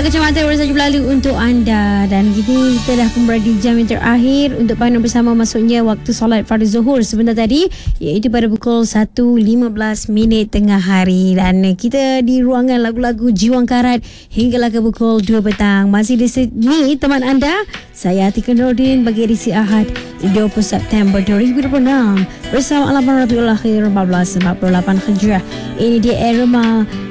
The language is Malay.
kacamata baru saja berlalu untuk anda. Dan kini kita dah pun berada di jam yang terakhir untuk pandu bersama, masuknya waktu solat fardu zuhur sebentar tadi, iaitu pada pukul 1.15 tengah hari. Dan kita di ruangan lagu-lagu Jiwang Karat hinggalah ke pukul 2 petang. Masih di sini teman anda, saya Atika Nordin, bagi edisi Ahad 20 September 2026 bersama Alaman Rabiul Akhir 1448 Hijrah. Ini dia Erma